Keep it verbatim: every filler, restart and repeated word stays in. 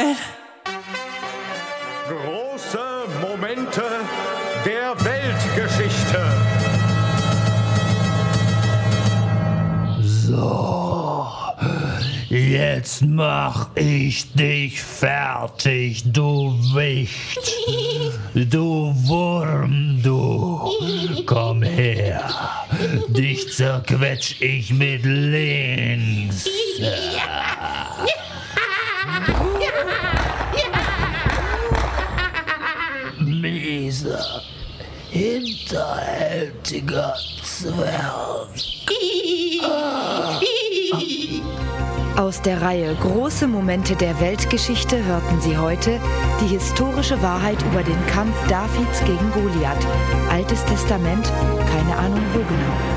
sein. Große Momente der Weltgeschichte. So, jetzt mach ich dich fertig, du Wicht. Du Wurm, du. Komm her, dich zerquetsch ich mit links. Mieser, hinterhältiger Zwerg. Aus der Reihe Große Momente der Weltgeschichte hörten Sie heute die historische Wahrheit über den Kampf Davids gegen Goliath. Altes Testament, keine Ahnung wo genau.